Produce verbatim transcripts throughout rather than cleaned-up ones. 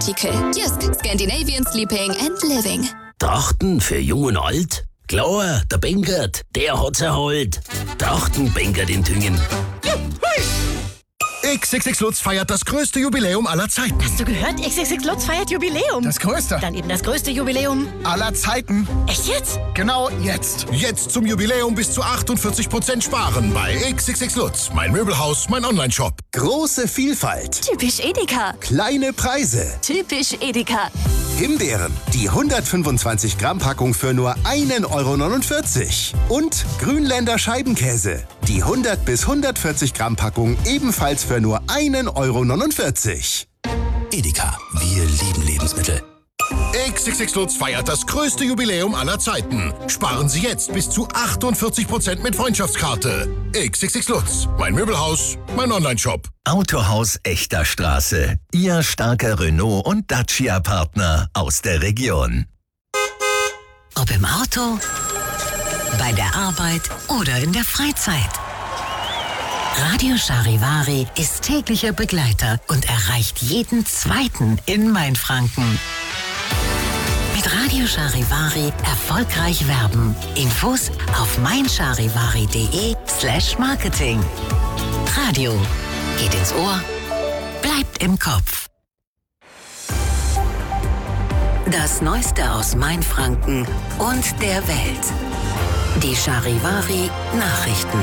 Artikel. Jysk, Scandinavian Sleeping and Living. Trachten für Jung und Alt? Klar, der Benkert, der hat's erholt. Trachten Benkert in Tüngen. X X X Lutz feiert das größte Jubiläum aller Zeiten. Hast du gehört? X X X Lutz feiert Jubiläum. Das größte? Dann eben das größte Jubiläum aller Zeiten. Echt jetzt? Genau jetzt. Jetzt zum Jubiläum bis zu achtundvierzig Prozent sparen bei X X X Lutz. Mein Möbelhaus, mein Online-Shop. Große Vielfalt. Typisch Edeka. Kleine Preise. Typisch Edeka. Himbeeren. Die hundertfünfundzwanzig Gramm Packung für nur einen Euro neunundvierzig. Und Grünländer Scheibenkäse. Die hundert bis hundertvierzig Gramm Packung ebenfalls für nur einen Euro neunundvierzig. Edeka, wir lieben Lebensmittel. X X X Lutz feiert das größte Jubiläum aller Zeiten. Sparen Sie jetzt bis zu achtundvierzig Prozent mit Freundschaftskarte. X X X Lutz. Mein Möbelhaus, mein Online-Shop. Autohaus Echter Straße. Ihr starker Renault- und Dacia-Partner aus der Region. Ob im Auto, bei der Arbeit oder in der Freizeit. Radio Charivari ist täglicher Begleiter und erreicht jeden Zweiten in Mainfranken. Mit Radio Charivari erfolgreich werben. Infos auf meincharivari.de slash marketing. Radio geht ins Ohr, bleibt im Kopf. Das Neueste aus Mainfranken und der Welt. Die Charivari Nachrichten.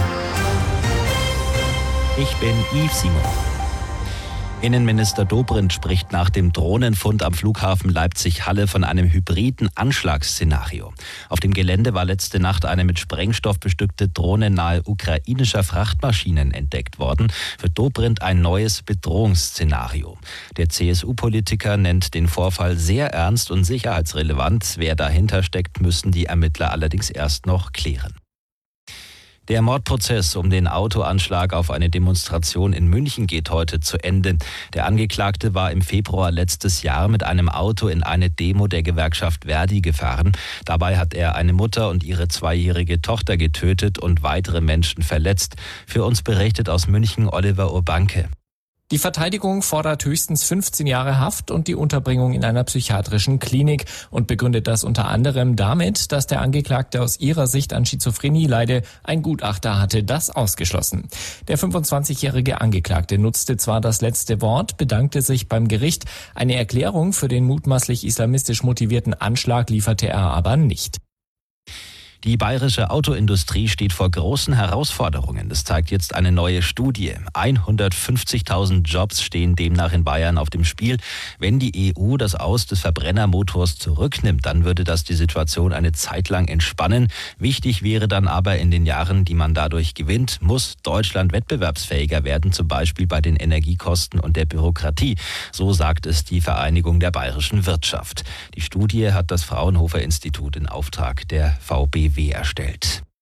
Ich bin Yves Simon. Innenminister Dobrindt spricht nach dem Drohnenfund am Flughafen Leipzig-Halle von einem hybriden Anschlagsszenario. Auf dem Gelände war letzte Nacht eine mit Sprengstoff bestückte Drohne nahe ukrainischer Frachtmaschinen entdeckt worden. Für Dobrindt ein neues Bedrohungsszenario. Der C S U-Politiker nennt den Vorfall sehr ernst und sicherheitsrelevant. Wer dahinter steckt, müssen die Ermittler allerdings erst noch klären. Der Mordprozess um den Autoanschlag auf eine Demonstration in München geht heute zu Ende. Der Angeklagte war im Februar letztes Jahr mit einem Auto in eine Demo der Gewerkschaft Verdi gefahren. Dabei hat er eine Mutter und ihre zweijährige Tochter getötet und weitere Menschen verletzt. Für uns berichtet aus München Oliver Urbanke. Die Verteidigung fordert höchstens fünfzehn Jahre Haft und die Unterbringung in einer psychiatrischen Klinik und begründet das unter anderem damit, dass der Angeklagte aus ihrer Sicht an Schizophrenie leide. Ein Gutachter hatte das ausgeschlossen. Der fünfundzwanzigjährige Angeklagte nutzte zwar das letzte Wort, bedankte sich beim Gericht. Eine Erklärung für den mutmaßlich islamistisch motivierten Anschlag lieferte er aber nicht. Die bayerische Autoindustrie steht vor großen Herausforderungen. Das zeigt jetzt eine neue Studie. hundertfünfzigtausend Jobs stehen demnach in Bayern auf dem Spiel. Wenn die E U das Aus des Verbrennermotors zurücknimmt, dann würde das die Situation eine Zeit lang entspannen. Wichtig wäre dann aber in den Jahren, die man dadurch gewinnt, muss Deutschland wettbewerbsfähiger werden, zum Beispiel bei den Energiekosten und der Bürokratie. So sagt es die Vereinigung der bayerischen Wirtschaft. Die Studie hat das Fraunhofer Institut in Auftrag der V B W erstellt.